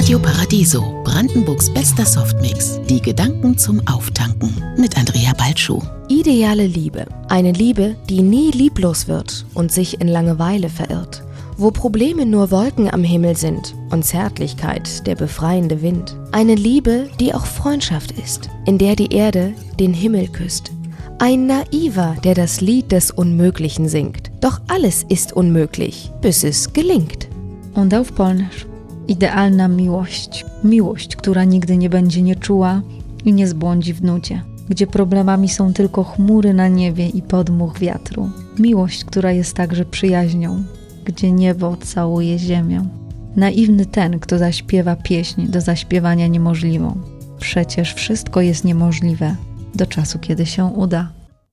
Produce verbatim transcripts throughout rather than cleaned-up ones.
Radio Paradiso, Brandenburgs bester Softmix. Die Gedanken zum Auftanken mit Andrea Balschuh. Ideale Liebe. Eine Liebe, die nie lieblos wird und sich in Langeweile verirrt. Wo Probleme nur Wolken am Himmel sind und Zärtlichkeit der befreiende Wind. Eine Liebe, die auch Freundschaft ist, in der die Erde den Himmel küsst. Ein Naiver, der das Lied des Unmöglichen singt. Doch alles ist unmöglich, bis es gelingt. Ondał Polnerz. Idealna miłość. Miłość, która nigdy nie będzie nieczuła i nie zbłądzi w nudzie. Gdzie problemami są tylko chmury na niebie i podmuch wiatru. Miłość, która jest także przyjaźnią. Gdzie niebo całuje ziemię. Naiwny ten, kto zaśpiewa pieśń do zaśpiewania niemożliwą. Przecież wszystko jest niemożliwe do czasu, kiedy się uda.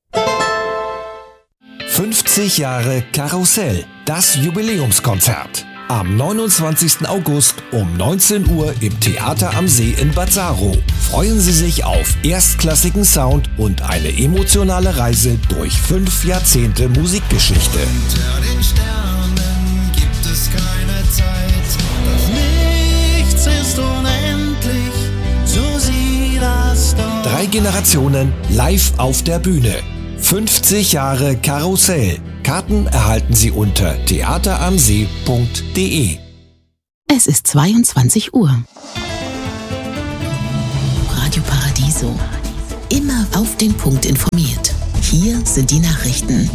fünfzig Jahre Karussell, das Jubiläumskonzert. Am neunundzwanzigsten August um neunzehn Uhr im Theater am See in Bad Saro. Freuen Sie sich auf erstklassigen Sound und eine emotionale Reise durch fünf Jahrzehnte Musikgeschichte. Unter den Sternen gibt es keine Zeit, doch nichts ist unendlich, so sieh das doch. Drei Generationen live auf der Bühne. fünfzig Jahre Karussell. Karten erhalten Sie unter theateramsee punkt de. Es ist zweiundzwanzig Uhr. Radio Paradiso. Immer auf den Punkt informiert. Hier sind die Nachrichten.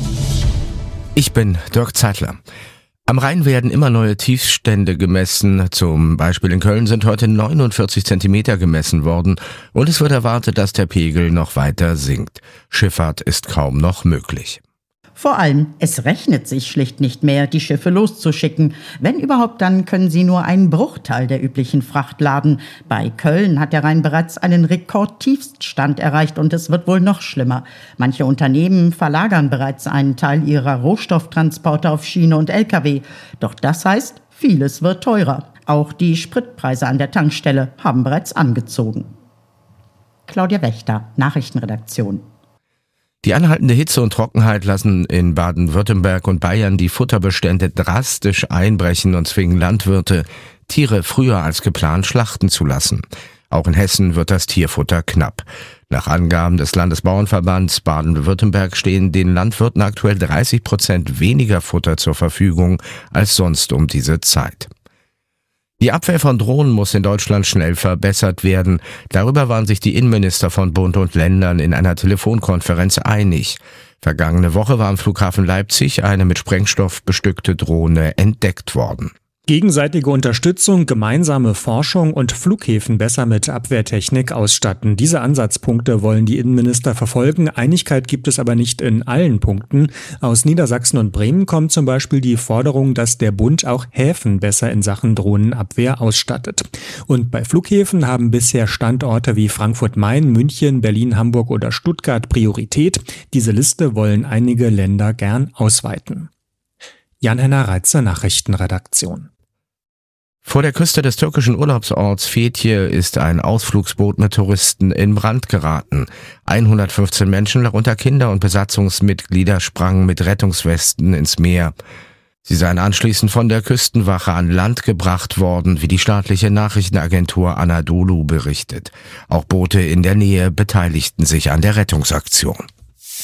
Ich bin Dirk Zeitler. Am Rhein werden immer neue Tiefstände gemessen. Zum Beispiel in Köln sind heute neunundvierzig Zentimeter gemessen worden und es wird erwartet, dass der Pegel noch weiter sinkt. Schifffahrt ist kaum noch möglich. Vor allem, es rechnet sich schlicht nicht mehr, die Schiffe loszuschicken. Wenn überhaupt, dann können sie nur einen Bruchteil der üblichen Fracht laden. Bei Köln hat der Rhein bereits einen Rekordtiefststand erreicht und es wird wohl noch schlimmer. Manche Unternehmen verlagern bereits einen Teil ihrer Rohstofftransporte auf Schiene und L K W. Doch das heißt, vieles wird teurer. Auch die Spritpreise an der Tankstelle haben bereits angezogen. Claudia Wächter, Nachrichtenredaktion. Die anhaltende Hitze und Trockenheit lassen in Baden-Württemberg und Bayern die Futterbestände drastisch einbrechen und zwingen Landwirte, Tiere früher als geplant schlachten zu lassen. Auch in Hessen wird das Tierfutter knapp. Nach Angaben des Landesbauernverbands Baden-Württemberg stehen den Landwirten aktuell dreißig Prozent weniger Futter zur Verfügung als sonst um diese Zeit. Die Abwehr von Drohnen muss in Deutschland schnell verbessert werden. Darüber waren sich die Innenminister von Bund und Ländern in einer Telefonkonferenz einig. Vergangene Woche war am Flughafen Leipzig eine mit Sprengstoff bestückte Drohne entdeckt worden. Gegenseitige Unterstützung, gemeinsame Forschung und Flughäfen besser mit Abwehrtechnik ausstatten. Diese Ansatzpunkte wollen die Innenminister verfolgen. Einigkeit gibt es aber nicht in allen Punkten. Aus Niedersachsen und Bremen kommt zum Beispiel die Forderung, dass der Bund auch Häfen besser in Sachen Drohnenabwehr ausstattet. Und bei Flughäfen haben bisher Standorte wie Frankfurt-Main, München, Berlin, Hamburg oder Stuttgart Priorität. Diese Liste wollen einige Länder gern ausweiten. Jan-Henner Reitzer, Nachrichtenredaktion. Vor der Küste des türkischen Urlaubsorts Fethiye ist ein Ausflugsboot mit Touristen in Brand geraten. hundertfünfzehn Menschen, darunter Kinder und Besatzungsmitglieder, sprangen mit Rettungswesten ins Meer. Sie seien anschließend von der Küstenwache an Land gebracht worden, wie die staatliche Nachrichtenagentur Anadolu berichtet. Auch Boote in der Nähe beteiligten sich an der Rettungsaktion.